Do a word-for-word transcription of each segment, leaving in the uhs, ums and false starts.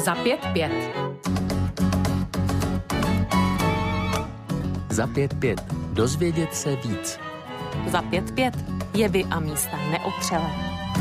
Za pět pět. Za pět pět. Dozvědět se víc. Za pět pět. Jevy a místa neotřelé.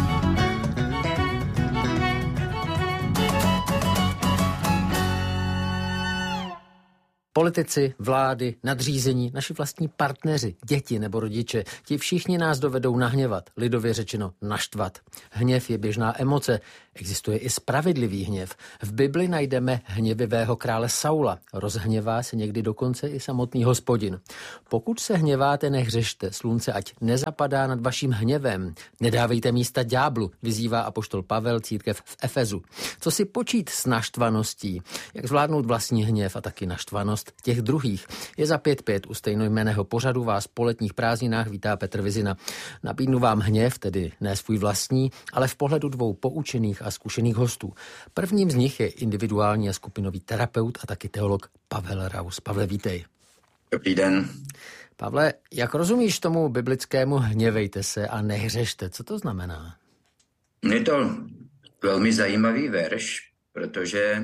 Politici, vlády, nadřízení, naši vlastní partneři, děti nebo rodiče, ti všichni nás dovedou nahněvat, lidově řečeno naštvat. Hněv je běžná emoce, existuje i spravedlivý hněv. V Bibli najdeme hněvivého krále Saula, rozhněvá se někdy dokonce i samotný Hospodin. Pokud se hněváte, nehřešte, slunce ať nezapadá nad vaším hněvem. Nedávejte místa ďáblu, vyzývá apoštol Pavel církev v Efezu. Co si počít s naštvaností, jak zvládnout vlastní hněv a taky naštvanost těch druhých. Je za pět pět. U stejnojmenného pořadu vás po letních prázdninách vítá Petr Vizina. Nabídnu vám hněv, tedy ne svůj vlastní, ale v pohledu dvou poučených a zkušených hostů. Prvním z nich je individuální a skupinový terapeut a taky teolog Pavel Raus. Pavle, vítej. Dobrý den. Pavle, jak rozumíš tomu biblickému hněvejte se a nehřešte? Co to znamená? Je to velmi zajímavý verš, protože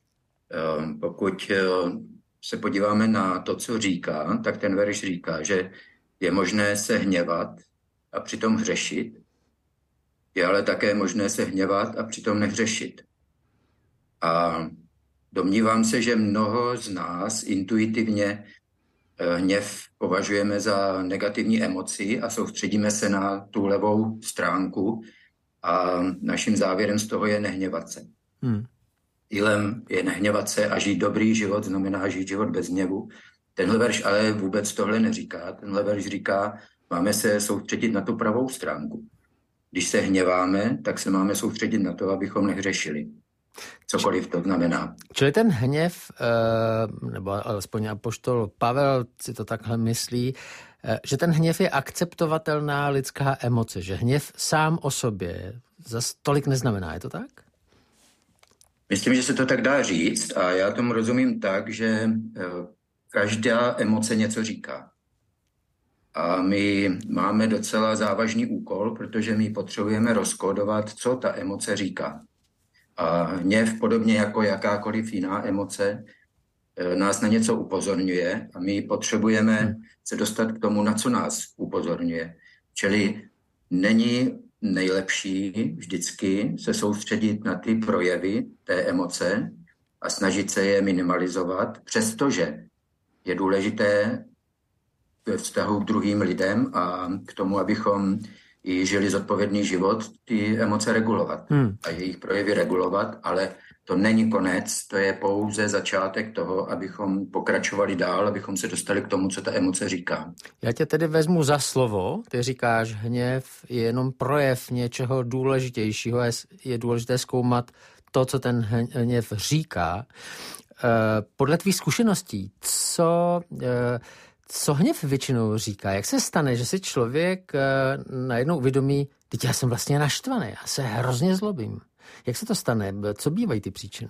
pokud se podíváme na to, co říká, tak ten verš říká, že je možné se hněvat a přitom hřešit. Je ale také možné se hněvat a přitom nehřešit. A domnívám se, že mnoho z nás intuitivně hněv považujeme za negativní emoci a soustředíme se na tu levou stránku a naším závěrem z toho je nehněvat se. Hmm. Cílem je nehněvat se a žít dobrý život, znamená žít život bez hněvu. Tenhle verš ale vůbec tohle neříká. Tenhle verš říká, máme se soustředit na tu pravou stránku. Když se hněváme, tak se máme soustředit na to, abychom nehřešili. Cokoliv to znamená. Čili ten hněv, nebo alespoň apoštol Pavel si to takhle myslí, že ten hněv je akceptovatelná lidská emoce, že hněv sám o sobě zas tolik neznamená. Je to tak? Myslím, že se to tak dá říct a já tomu rozumím tak, že každá emoce něco říká. A my máme docela závažný úkol, protože my potřebujeme rozkódovat, co ta emoce říká. A hněv, podobně jako jakákoliv jiná emoce, nás na něco upozorňuje a my potřebujeme se dostat k tomu, na co nás upozorňuje. Čili není nejlepší vždycky se soustředit na ty projevy té emoce a snažit se je minimalizovat, přestože je důležité ve vztahu k druhým lidem a k tomu, abychom i žili zodpovědný život, ty emoce regulovat hmm. a jejich projevy regulovat, ale to není konec, to je pouze začátek toho, abychom pokračovali dál, abychom se dostali k tomu, co ta emoce říká. Já tě tedy vezmu za slovo. Ty říkáš, hněv je jenom projev něčeho důležitějšího. Je důležité zkoumat to, co ten hněv říká. Podle tvých zkušeností, co, co hněv většinou říká? Jak se stane, že si člověk najednou uvědomí, teď já jsem vlastně naštvaný, já se hrozně zlobím. Jak se to stane? Co bývají ty příčiny?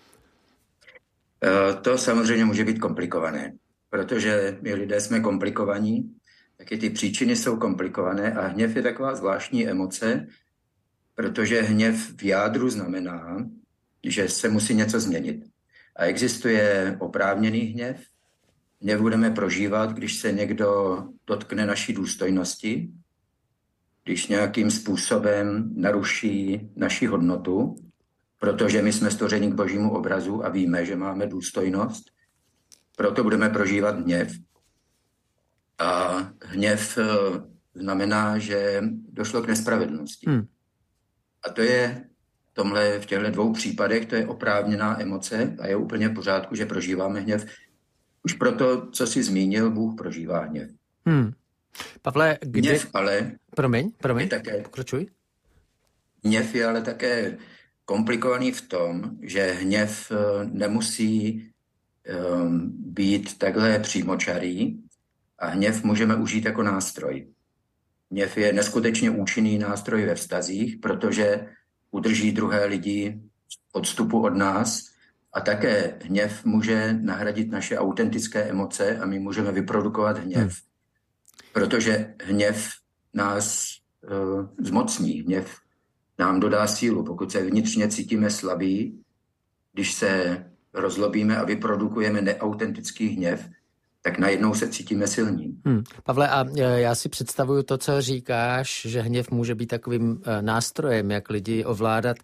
To samozřejmě může být komplikované, protože my lidé jsme komplikovaní, taky ty příčiny jsou komplikované a hněv je taková zvláštní emoce, protože hněv v jádru znamená, že se musí něco změnit. A existuje oprávněný hněv. Hněv budeme prožívat, když se někdo dotkne naší důstojnosti, když nějakým způsobem naruší naši hodnotu, protože my jsme stvořeni k božímu obrazu a víme, že máme důstojnost, proto budeme prožívat hněv. A hněv znamená, že došlo k nespravedlnosti. Hmm. A to je tomhle, v těchto dvou případech, to je oprávněná emoce a je úplně v pořádku, že prožíváme hněv. Už proto, co jsi zmínil, Bůh prožívá hněv. Hmm. Pavle, kdy... Hněv ale... Promiň, promiň, také... pokračuj. Hněv je ale také komplikovaný v tom, že hněv nemusí um, být takhle přímočarý a hněv můžeme užít jako nástroj. Hněv je neskutečně účinný nástroj ve vztazích, protože udrží druhé lidi odstupu od nás a také hněv může nahradit naše autentické emoce a my můžeme vyprodukovat hněv. Hmm. Protože hněv nás uh, zmocní, hněv nám dodá sílu. Pokud se vnitřně cítíme slabí, když se rozlobíme a vyprodukujeme neautentický hněv, tak najednou se cítíme silní. Hmm. Pavle, a já si představuju to, co říkáš, že hněv může být takovým nástrojem, jak lidi ovládat.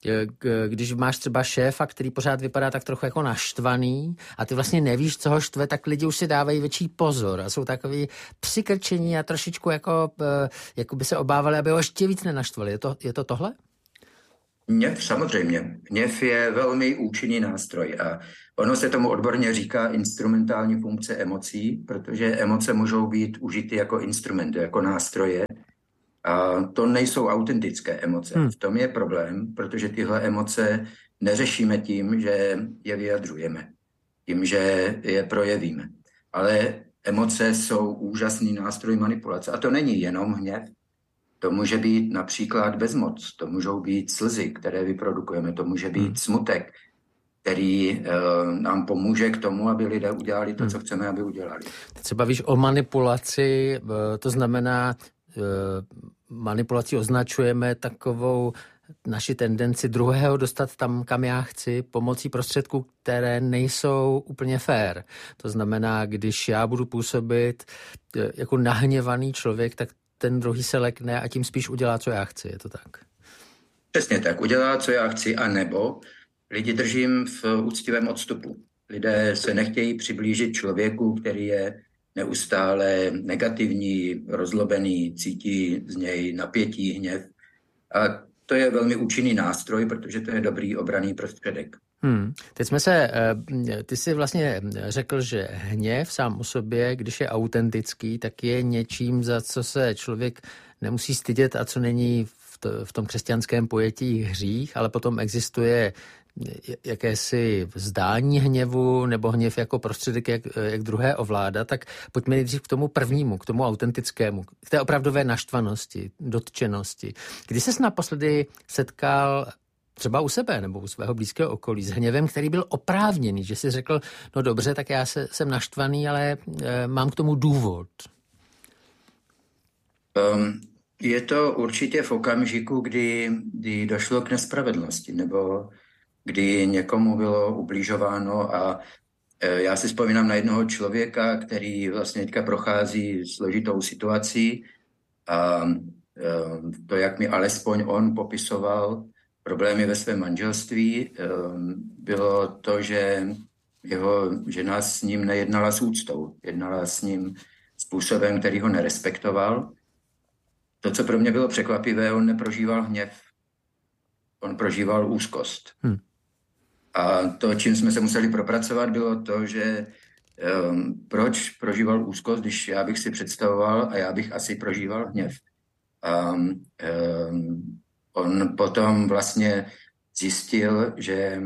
Když máš třeba šéfa, který pořád vypadá tak trochu jako naštvaný a ty vlastně nevíš, co ho štve, tak lidi už si dávají větší pozor a jsou takový přikrčení a trošičku jako, jako by se obávali, aby ho ještě víc nenaštvali. Je to, je to tohle? Hněv, samozřejmě. Hněv je velmi účinný nástroj a ono se tomu odborně říká instrumentální funkce emocí, protože emoce můžou být užity jako instrumenty, jako nástroje a to nejsou autentické emoce. Hmm. V tom je problém, protože tyhle emoce neřešíme tím, že je vyjadřujeme, tím, že je projevíme. Ale emoce jsou úžasný nástroj manipulace a to není jenom hněv. To může být například bezmoc, to můžou být slzy, které vyprodukujeme, to může být hmm. smutek, který e, nám pomůže k tomu, aby lidé udělali to, co chceme, aby udělali. Teď se bavíš o manipulaci, to znamená, e, manipulací označujeme takovou naši tendenci druhého dostat tam, kam já chci, pomocí prostředků, které nejsou úplně fair. To znamená, když já budu působit e, jako nahněvaný člověk, tak ten druhý se lekne a tím spíš udělá, co já chci, je to tak? Přesně tak, udělá, co já chci, anebo lidi držím v úctivém odstupu. Lidé se nechtějí přiblížit člověku, který je neustále negativní, rozlobený, cítí z něj napětí, hněv. A to je velmi účinný nástroj, protože to je dobrý obranný prostředek. Hmm. Teď jsme se, ty jsi vlastně řekl, že hněv sám o sobě, když je autentický, tak je něčím, za co se člověk nemusí stydět a co není v, to, v tom křesťanském pojetí hřích, ale potom existuje jakési vzdání hněvu nebo hněv jako prostředek, jak, jak druhé ovládat, tak pojďme nejdřív k tomu prvnímu, k tomu autentickému, k té opravdové naštvanosti, dotčenosti. Kdy ses naposledy setkal třeba u sebe nebo u svého blízkého okolí s hněvem, který byl oprávněný, že jsi řekl, no dobře, tak já se, jsem naštvaný, ale e, mám k tomu důvod. Um, je to určitě v okamžiku, kdy, kdy došlo k nespravedlnosti, nebo kdy někomu bylo ubližováno a e, já si vzpomínám na jednoho člověka, který vlastně teďka prochází složitou situací a e, to, jak mi alespoň on popisoval problémy ve svém manželství, bylo to, že jeho žena s ním nejednala s úctou. Jednala s ním způsobem, který ho nerespektoval. To, co pro mě bylo překvapivé, on neprožíval hněv. On prožíval úzkost. Hmm. A to, čím jsme se museli propracovat, bylo to, že um, proč prožíval úzkost, když já bych si představoval a já bych asi prožíval hněv. Um, um, On potom vlastně zjistil, že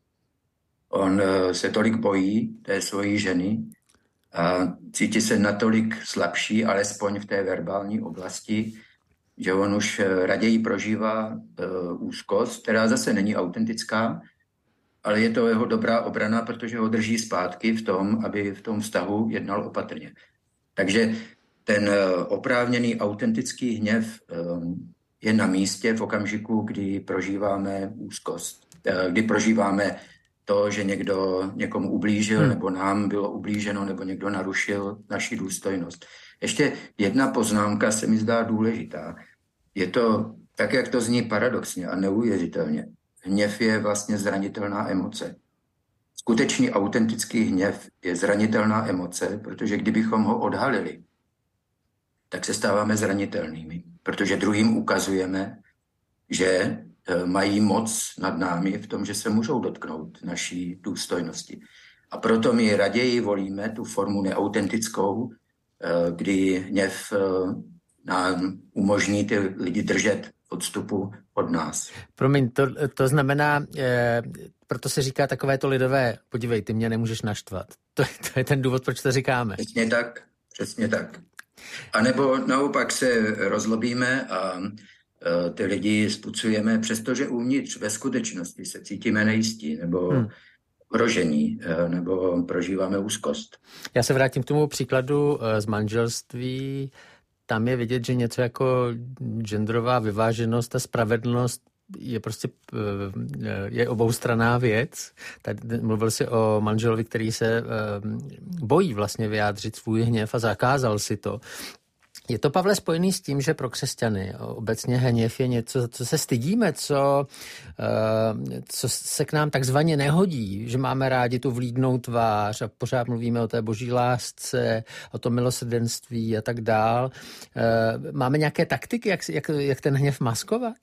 on se tolik bojí té svojí ženy a cítí se natolik slabší, alespoň v té verbální oblasti, že on už raději prožívá uh, úzkost, která zase není autentická, ale je to jeho dobrá obrana, protože ho drží zpátky v tom, aby v tom vztahu jednal opatrně. Takže ten uh, oprávněný autentický hněv um, je na místě v okamžiku, kdy prožíváme úzkost, kdy prožíváme to, že někdo někomu ublížil, hmm. nebo nám bylo ublíženo, nebo někdo narušil naši důstojnost. Ještě jedna poznámka se mi zdá důležitá. Je to tak, jak to zní paradoxně a neuvěřitelně. Hněv je vlastně zranitelná emoce. Skutečný autentický hněv je zranitelná emoce, protože kdybychom ho odhalili, tak se stáváme zranitelnými, protože druhým ukazujeme, že mají moc nad námi v tom, že se můžou dotknout naší důstojnosti. A proto my raději volíme tu formu neautentickou, kdy hněv nám umožní ty lidi držet odstupu od nás. Promiň, to, to znamená, e, proto se říká takové to lidové, podívej, ty mě nemůžeš naštvat. To, to je ten důvod, proč to říkáme. Přesně tak, přesně tak. A nebo naopak se rozlobíme a e, ty lidi spucujeme, přestože uvnitř ve skutečnosti se cítíme nejistí nebo hmm. ohrožení, e, nebo prožíváme úzkost. Já se vrátím k tomu příkladu e, z manželství. Tam je vidět, že něco jako genderová vyváženost a spravedlnost je prostě je oboustranná věc. Tady mluvil jsi o manželovi, který se bojí vlastně vyjádřit svůj hněv a zakázal si to. Je to, Pavle, spojený s tím, že pro křesťany obecně hněv je něco, co se stydíme, co, co se k nám takzvaně nehodí, že máme rádi tu vlídnou tvář a pořád mluvíme o té boží lásce, o tom milosrdenství a tak dál. Máme nějaké taktiky, jak, jak, jak ten hněv maskovat?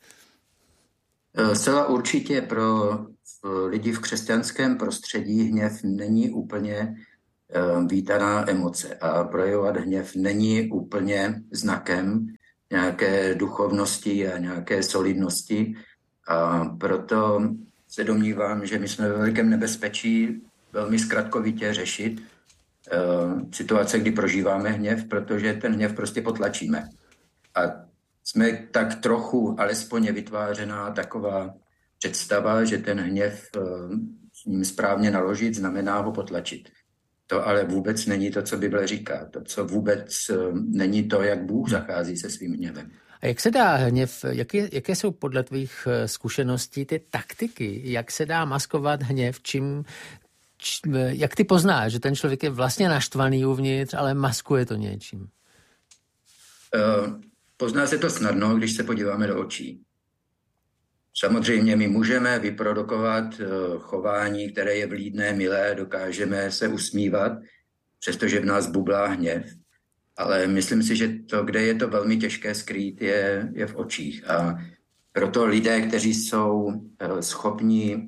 Zcela určitě pro lidi v křesťanském prostředí hněv není úplně vítaná emoce a projevovat hněv není úplně znakem nějaké duchovnosti a nějaké solidnosti a proto se domnívám, že my jsme ve velkém nebezpečí velmi zkratkovitě řešit uh, situace, kdy prožíváme hněv, protože ten hněv prostě potlačíme. A jsme tak trochu, alespoň je vytvářená taková představa, že ten hněv uh, s ním správně naložit znamená ho potlačit. To ale vůbec není to, co Bible říká. To, co vůbec není to, jak Bůh zachází se svým hněvem. A jak se dá hněv, jaké, jaké jsou podle tvých zkušeností ty taktiky, jak se dá maskovat hněv, čím, č, jak ty poznáš, že ten člověk je vlastně naštvaný uvnitř, ale maskuje to něčím? Uh, pozná se to snadno, když se podíváme do očí. Samozřejmě my můžeme vyprodukovat chování, které je vlídné, milé, dokážeme se usmívat, přestože v nás bublá hněv, ale myslím si, že to, kde je to velmi těžké skrýt, je, je v očích. A proto lidé, kteří jsou schopni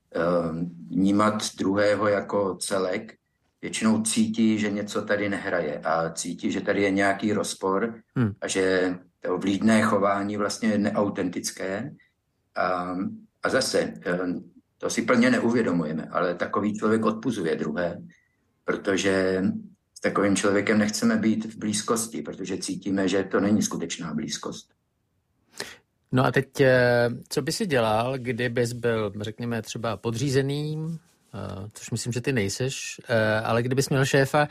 vnímat druhého jako celek, většinou cítí, že něco tady nehraje a cítí, že tady je nějaký rozpor hmm. a že to vlídné chování vlastně je neautentické. A, a zase, to si plně neuvědomujeme, ale takový člověk odpuzuje druhé, protože s takovým člověkem nechceme být v blízkosti, protože cítíme, že to není skutečná blízkost. No a teď, co by si dělal, kdybys byl, řekněme, třeba podřízeným, což myslím, že ty nejseš, ale kdybys měl šéfa,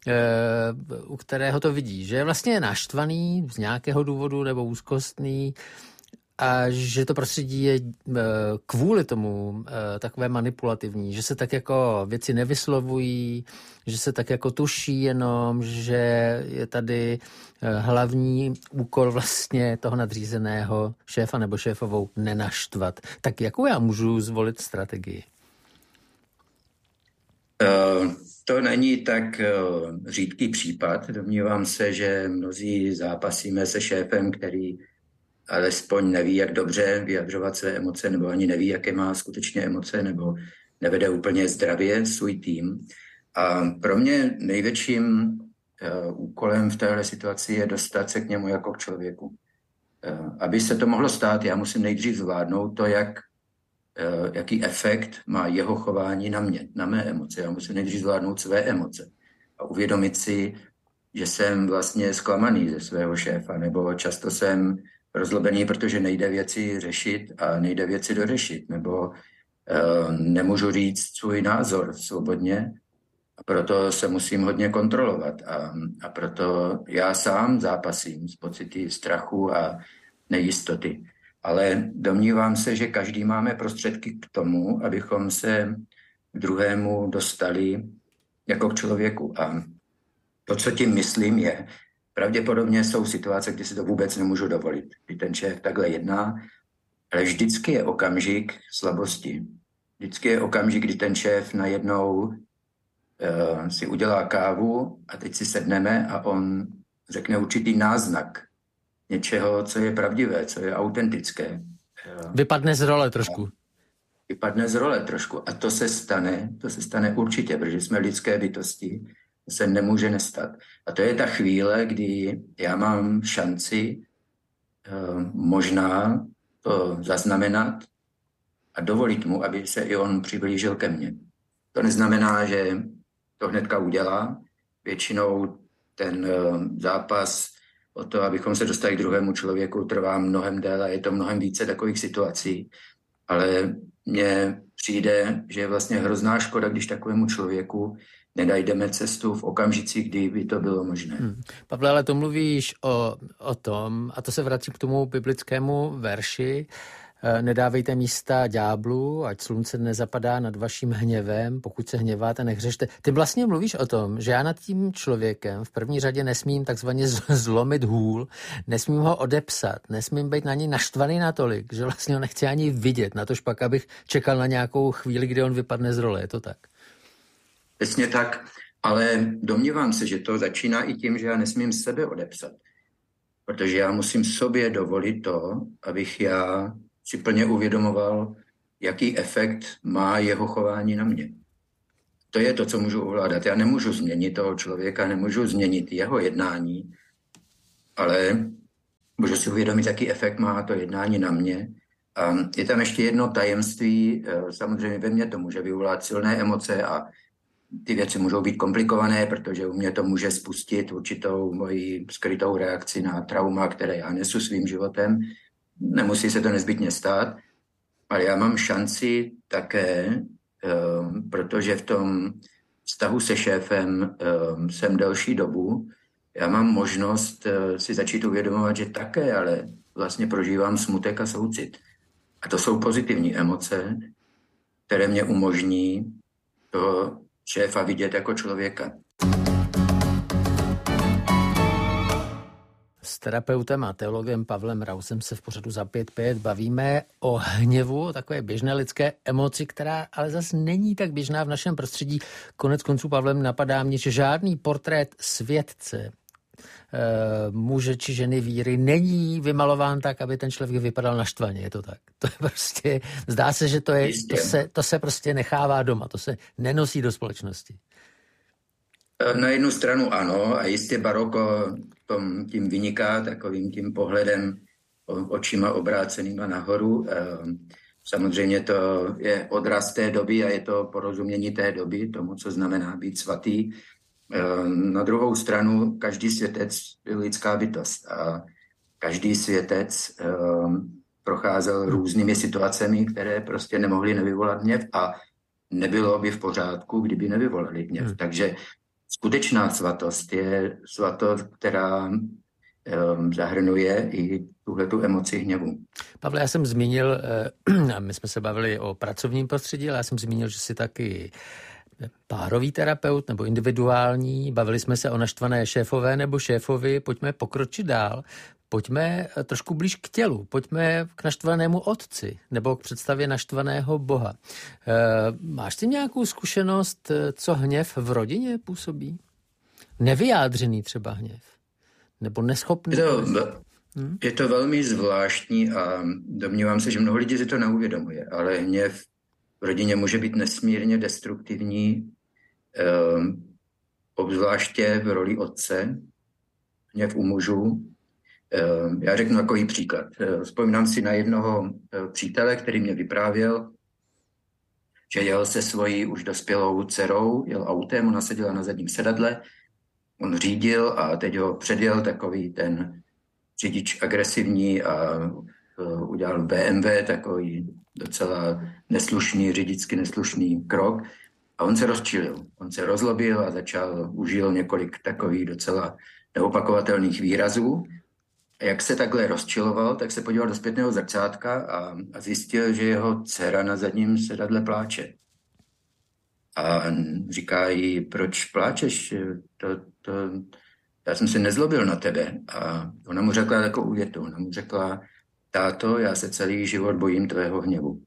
u kterého to vidíš, že je vlastně naštvaný z nějakého důvodu nebo úzkostný, a že to prostředí je kvůli tomu takové manipulativní, že se tak jako věci nevyslovují, že se tak jako tuší jenom, že je tady hlavní úkol vlastně toho nadřízeného šéfa nebo šéfovou nenaštvat. Tak jakou já můžu zvolit strategii? Uh, to není tak uh, řídký případ. Domnívám se, že mnozí zápasíme se šéfem, který alespoň neví, jak dobře vyjadřovat své emoce, nebo ani neví, jaké má skutečně emoce, nebo nevede úplně zdravě svůj tým. A pro mě největším uh, úkolem v téhle situaci je dostat se k němu jako k člověku. Uh, aby se to mohlo stát, já musím nejdřív zvládnout to, jak, uh, jaký efekt má jeho chování na mě, na mé emoce. Já musím nejdřív zvládnout své emoce a uvědomit si, že jsem vlastně zklamaný ze svého šéfa, nebo často jsem rozlobený, protože nejde věci řešit a nejde věci dořešit, nebo uh, nemůžu říct svůj názor svobodně a proto se musím hodně kontrolovat a, a proto já sám zápasím s pocity strachu a nejistoty. Ale domnívám se, že každý máme prostředky k tomu, abychom se k druhému dostali jako k člověku. A to, co tím myslím, je, pravděpodobně jsou situace, kdy si to vůbec nemůžu dovolit, kdy ten šéf takhle jedná, ale vždycky je okamžik slabosti. Vždycky je okamžik, kdy ten šéf najednou uh, si udělá kávu a teď si sedneme a on řekne určitý náznak něčeho, co je pravdivé, co je autentické. Vypadne z role trošku. Vypadne z role trošku a to se stane, to se stane určitě, protože jsme lidské bytosti, to se nemůže nestat. A to je ta chvíle, kdy já mám šanci uh, možná to zaznamenat a dovolit mu, aby se i on přiblížil ke mně. To neznamená, že to hnedka udělá. Většinou ten uh, zápas o to, abychom se dostali k druhému člověku, trvá mnohem déle, je to mnohem více takových situací. Ale mně přijde, že je vlastně hrozná škoda, když takovému člověku nenajdeme cestu v okamžicích, kdy by to bylo možné. Hmm. Pavle, ale to mluvíš o, o tom, a to se vrací k tomu biblickému verši, nedávejte místa ďáblu, ať slunce nezapadá nad vaším hněvem, pokud se hněváte, nehřešte. Ty vlastně mluvíš o tom, že já nad tím člověkem v první řadě nesmím takzvaně zlomit hůl, nesmím ho odepsat, nesmím být na něj naštvaný natolik, že vlastně ho nechci ani vidět, natož pak, abych čekal na nějakou chvíli, kdy on vypadne z role. Je to tak? Přesně tak, ale domnívám se, že to začíná i tím, že já nesmím sebe odepsat. Protože já musím sobě dovolit to, abych já si plně uvědomoval, jaký efekt má jeho chování na mě. To je to, co můžu ovládat. Já nemůžu změnit toho člověka, nemůžu změnit jeho jednání, ale můžu si uvědomit, jaký efekt má to jednání na mě. A je tam ještě jedno tajemství, samozřejmě ve mně to může vyvolat silné emoce a ty věci můžou být komplikované, protože u mě to může spustit určitou moji skrytou reakci na trauma, které já nesu svým životem. Nemusí se to nezbytně stát, ale já mám šanci také, protože v tom vztahu se šéfem jsem delší dobu, já mám možnost si začít uvědomovat, že také, ale vlastně prožívám smutek a soucit. A to jsou pozitivní emoce, které mě umožní toho šéfa vidět jako člověka. S terapeutem a teologem Pavlem Rausem se v pořadu Za pět pět bavíme o hněvu, o takové běžné lidské emoci, která ale zase není tak běžná v našem prostředí. Konec konců, Pavlem, napadá mě, že žádný portrét světce, muže či ženy víry není vymalován tak, aby ten člověk vypadal naštvaně. Je to tak? To je prostě, zdá se, že to, je, to, se, to se prostě nechává doma, to se nenosí do společnosti. Na jednu stranu ano, a jistě baroko tom tím vyniká takovým tím pohledem očima obrácenýma nahoru. Samozřejmě to je odraz té doby a je to porozumění té doby, tomu, co znamená být svatý. Na druhou stranu každý světec byl lidská bytost a každý světec procházel různými situacemi, které prostě nemohly nevyvolat hněv a nebylo by v pořádku, kdyby nevyvolali hněv. Hmm. Takže skutečná svatost je svatost, která um, zahrnuje i tuhletu emoci hněvu. Pavle, já jsem zmínil, uh, my jsme se bavili o pracovním prostředí, ale já jsem zmínil, že jsi taky párový terapeut nebo individuální. Bavili jsme se o naštvané šéfové nebo šéfovi. Pojďme pokročit dál. Pojďme trošku blíž k tělu. Pojďme k naštvanému otci nebo k představě naštvaného Boha. E, máš ty nějakou zkušenost, co hněv v rodině působí? Nevyjádřený třeba hněv? Nebo neschopný? Je to, hm? je to velmi zvláštní a domnívám se, že mnoho lidí si to neuvědomuje, ale hněv v rodině může být nesmírně destruktivní, eh, obzvláště v roli otce, hněv u mužů. Eh, já řeknu takový příklad. Eh, vzpomínám si na jednoho eh, přítele, který mě vyprávěl, že jel se svojí už dospělou dcerou, jel autem, ona seděla na zadním sedadle, on řídil a teď ho předjel takový ten řidič agresivní a uh, udělal bé em vé takový docela neslušný, řidičsky neslušný krok a on se rozčilil. On se rozlobil a začal, užil několik takových docela neopakovatelných výrazů. A jak se takhle rozčiloval, tak se podíval do zpětného zrcátka a, a zjistil, že jeho dcera na zadním sedadle pláče. A říká jí, proč pláčeš? To, to, já jsem se nezlobil na tebe. A ona mu řekla takovou větu. Ona mu řekla, táto, já se celý život bojím tvého hněvu.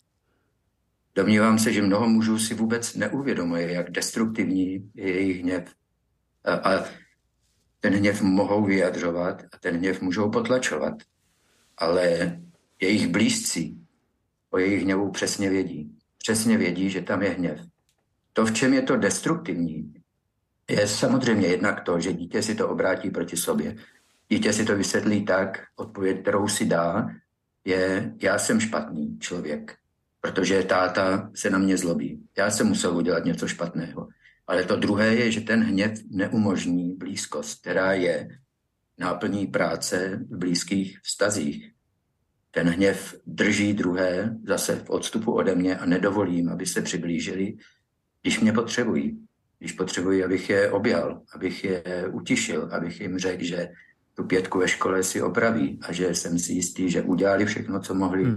Domnívám se, že mnoho mužů si vůbec neuvědomuje, jak destruktivní je jejich hněv. A, a ten hněv mohou vyjadřovat a ten hněv můžou potlačovat. Ale jejich blízcí o jejich hněvu přesně vědí. Přesně vědí, že tam je hněv. To, v čem je to destruktivní, je samozřejmě jednak to, že dítě si to obrátí proti sobě. Dítě si to vysvětlí tak, odpověď, kterou si dá, je, já jsem špatný člověk, protože táta se na mě zlobí. Já jsem musel udělat něco špatného. Ale to druhé je, že ten hněv neumožní blízkost, která je náplní práce v blízkých vztazích. Ten hněv drží druhé zase v odstupu ode mě a nedovolím, aby se přiblížili, když mě potřebují. Když potřebují, abych je objal, abych je utišil, abych jim řekl, že tu pětku ve škole si opraví a že jsem si jistý, že udělali všechno, co mohli hmm.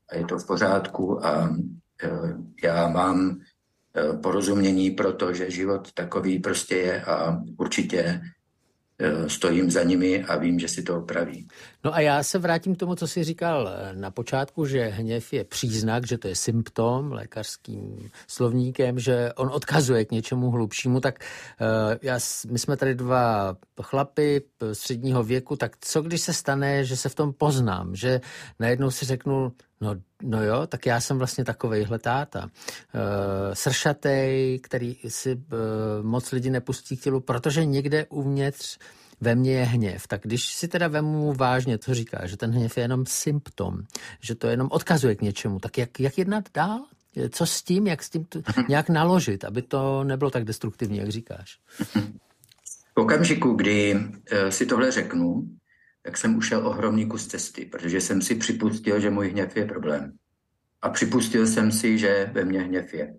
a je to v pořádku a já mám porozumění pro to, že život takový prostě je a určitě stojím za nimi a vím, že si to opraví. No a já se vrátím k tomu, co jsi říkal na počátku, že hněv je příznak, že to je symptom lékařským slovníkem, že on odkazuje k něčemu hlubšímu, tak já, my jsme tady dva chlapy středního věku, tak co když se stane, že se v tom poznám, že najednou si řeknu, no, no jo, tak já jsem vlastně takovejhle táta. E, sršatej, který si e, moc lidi nepustí k tělu, protože někde uvnitř ve mně je hněv. Tak když si teda vemu vážně, co říká, že ten hněv je jenom symptom, že to jenom odkazuje k něčemu, tak jak, jak jednat dál? Co s tím, jak s tím t- nějak naložit, aby to nebylo tak destruktivní, jak říkáš? V okamžiku, kdy e, si tohle řeknu, tak jsem ušel ohromný kus cesty, protože jsem si připustil, že můj hněv je problém. A připustil jsem si, že ve mně hněv je.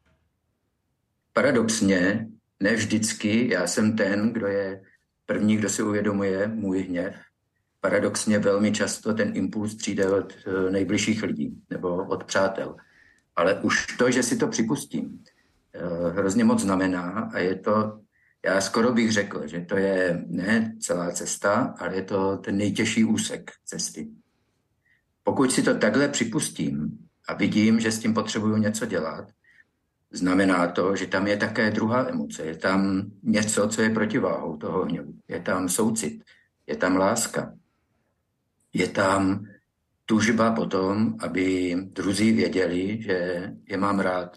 Paradoxně, ne vždycky já jsem ten, kdo je první, kdo si uvědomuje můj hněv. Paradoxně velmi často ten impuls přijde od nejbližších lidí nebo od přátel. Ale už to, že si to připustím, hrozně moc znamená a je to, já skoro bych řekl, že to je ne celá cesta, ale je to ten nejtěžší úsek cesty. Pokud si to takhle připustím a vidím, že s tím potřebuju něco dělat, znamená to, že tam je také druhá emoce. Je tam něco, co je protiváhou toho hněvu. Je tam soucit, je tam láska. Je tam tužba potom, aby druzí věděli, že je mám rád.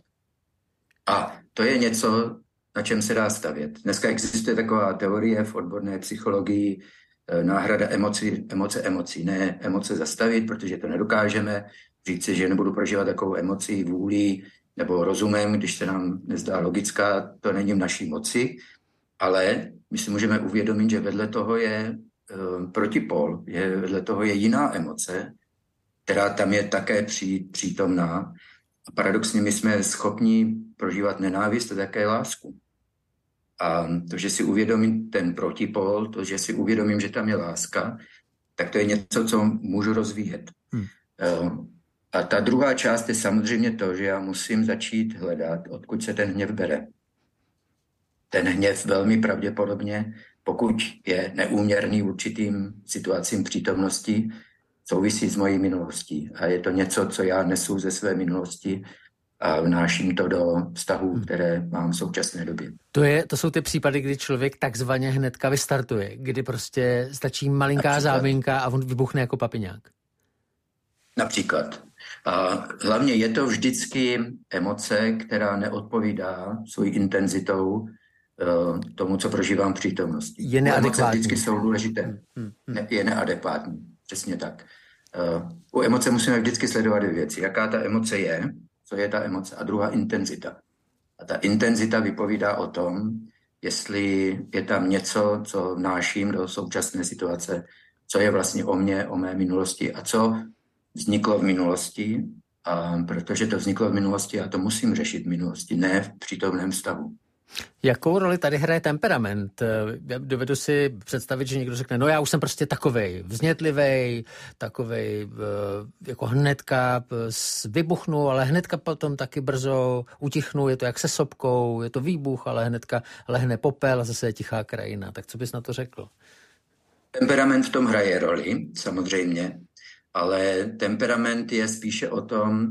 A to je něco, na čem se dá stavět. Dneska existuje taková teorie v odborné psychologii, náhrada emoci, emoce emocí. Ne emoce zastavit, protože to nedokážeme. Říct si, že nebudu prožívat takovou emoci vůlí nebo rozumem, když se nám nezdá logická, to není v naší moci, ale my si můžeme uvědomit, že vedle toho je uh, protipol, je, vedle toho je jiná emoce, která tam je také pří, přítomná. A paradoxně my jsme schopni prožívat nenávist a také lásku. A to, že si uvědomím ten protipol, to, že si uvědomím, že tam je láska, tak to je něco, co můžu rozvíjet. Hmm. Uh, A ta druhá část je samozřejmě to, že já musím začít hledat, odkud se ten hněv bere. Ten hněv velmi pravděpodobně, pokud je neúměrný určitým situacím přítomnosti, souvisí s mojí minulostí. A je to něco, co já nesu ze své minulosti a vnáším to do vztahů, které mám v současné době. To, je, to jsou ty případy, kdy člověk takzvaně hnedka vystartuje, kdy prostě stačí malinká Například. záminka a on vybuchne jako papiňák. Například. A hlavně je to vždycky emoce, která neodpovídá svojí intenzitou uh, tomu, co prožívám v přítomnosti. Je neadekvátní. Emoce vždycky jsou důležité. Hmm, hmm. Ne, je neadekvátní, přesně tak. Uh, u emoce musíme vždycky sledovat dvě věci. Jaká ta emoce je, co je ta emoce, a druhá intenzita. A ta intenzita vypovídá o tom, jestli je tam něco, co vnáším do současné situace, co je vlastně o mně, o mé minulosti a co vzniklo v minulosti, a protože to vzniklo v minulosti, já to musím řešit v minulosti, ne v přítomném stavu. Jakou roli tady hraje temperament? Já dovedu si představit, že někdo řekne, no já už jsem prostě takovej vznětlivej, takovej jako hnedka vybuchnu, ale hnedka potom taky brzo utichnu, je to jak se sopkou, je to výbuch, ale hnedka lehne popel a zase je tichá krajina. Tak co bys na to řekl? Temperament v tom hraje roli, samozřejmě, ale temperament je spíše o tom,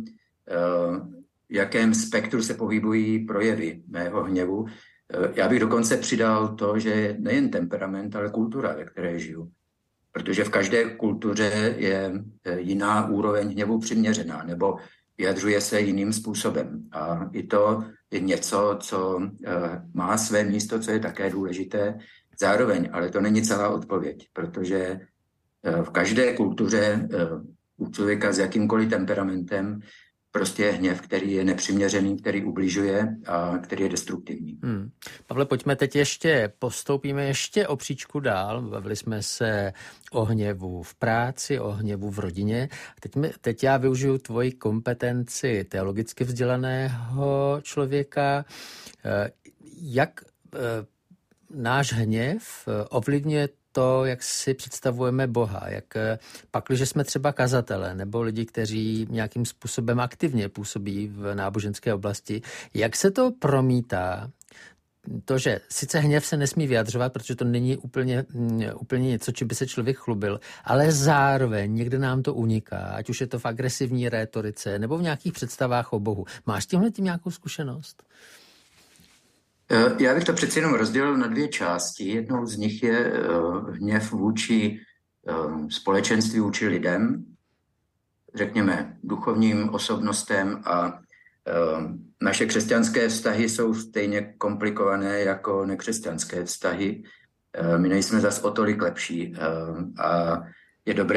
v jakém spektru se pohybují projevy mého hněvu. Já bych dokonce přidal to, že nejen temperament, ale kultura, ve které žiju. Protože v každé kultuře je jiná úroveň hněvu přiměřená, nebo vyjadřuje se jiným způsobem. A i to je něco, co má své místo, co je také důležité zároveň, ale to není celá odpověď, protože v každé kultuře u člověka s jakýmkoliv temperamentem prostě je hněv, který je nepřiměřený, který ubližuje a který je destruktivní. Hmm. Pavle, pojďme teď ještě, postoupíme ještě o příčku dál. Bavili jsme se o hněvu v práci, o hněvu v rodině. Teď, mi, teď já využiju tvoji kompetenci teologicky vzdělaného člověka. Jak náš hněv ovlivňuje to, jak si představujeme Boha, jak pakliže jsme třeba kazatelé nebo lidi, kteří nějakým způsobem aktivně působí v náboženské oblasti, jak se to promítá, to, že sice hněv se nesmí vyjadřovat, protože to není úplně, úplně něco, čím by se člověk chlubil, ale zároveň někde nám to uniká, ať už je to v agresivní rétorice nebo v nějakých představách o Bohu. Máš s tímhle tím nějakou zkušenost? Já bych to přeci jenom rozdělil na dvě části. Jednou z nich je hněv vůči společenství, vůči lidem, řekněme duchovním osobnostem, a naše křesťanské vztahy jsou stejně komplikované jako nekřesťanské vztahy. My nejsme zas o tolik lepší a je dobré